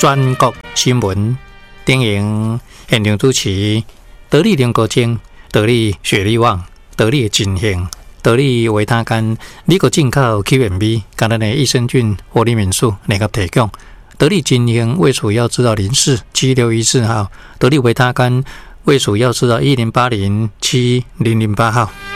全国新闻电影现场主持，得力林国精、得力雪力旺、得力金兴、得力维他甘、美国进口 QMB， 跟咱的益生菌活力民宿联合提供。得力金兴卫署药知道047614号，得力维他甘卫署药知道10807008号。